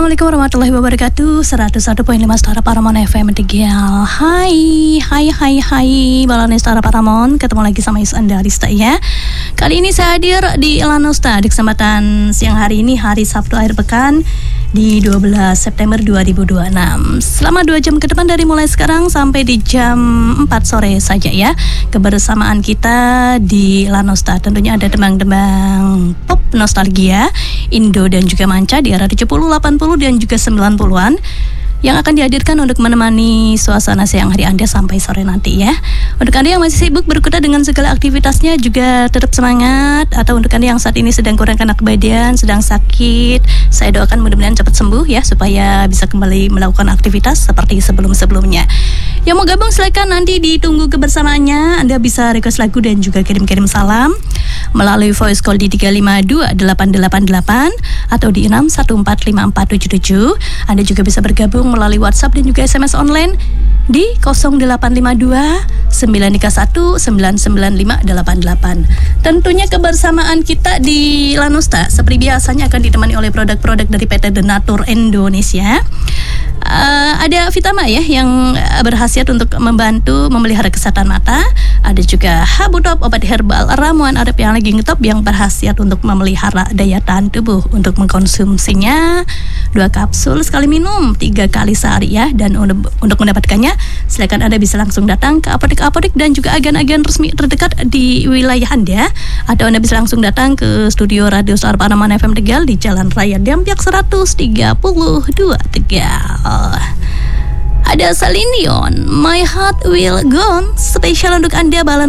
Assalamualaikum warahmatullahi wabarakatuh. 101.5 Stara Paramon FM Tegal. Hai Balani Stara Paramon. Ketemu lagi sama Isanda Arista ya. Kali ini saya hadir di Lanosta di kesempatan siang hari ini, hari Sabtu akhir pekan di 12 September 2026. Selama 2 jam ke depan dari mulai sekarang sampai di jam 4 sore saja ya. Kebersamaan kita di Lanosta tentunya ada demang-demang pop nostalgia Indo dan juga manca di era 70, 80 dan juga 90-an yang akan dihadirkan untuk menemani suasana siang hari Anda sampai sore nanti ya. Untuk Anda yang masih sibuk berkutat dengan segala aktivitasnya juga tetap semangat. Atau untuk Anda yang saat ini sedang kurang enak badan, sedang sakit, saya doakan mudah-mudahan cepat sembuh ya, supaya bisa kembali melakukan aktivitas seperti sebelum-sebelumnya. Yang mau gabung silakan, nanti ditunggu kebersamaannya. Anda bisa request lagu dan juga kirim-kirim salam melalui voice call di 3528888 atau di 6145477. Anda juga bisa bergabung melalui WhatsApp dan juga SMS online di 0852 931 99588. Tentunya kebersamaan kita di Lanosta seperti biasanya akan ditemani oleh produk-produk dari PT Denatur Indonesia. Ada Vitama ya yang berkhasiat untuk membantu memelihara kesehatan mata. Ada juga Habutop, obat herbal ramuan Arab yang lagi ngetop yang berkhasiat untuk memelihara daya tahan tubuh. Untuk mengkonsumsinya 2 kapsul sekali minum 3 kali sehari ya. Dan untuk mendapatkannya silakan Anda bisa langsung datang ke apotek-apotek dan juga agen-agen resmi terdekat di wilayah Anda. Atau Anda bisa langsung datang ke studio Radio Stara Paramon FM Tegal di Jalan Raya Dampiak 132 Tegal. Ada Celine Dion, My Heart Will Go On, spesial untuk Anda Balan